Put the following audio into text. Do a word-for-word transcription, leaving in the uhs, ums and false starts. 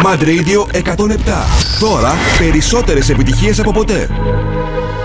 Mad Radio εκατόν επτά. Τώρα περισσότερες επιτυχίες από ποτέ.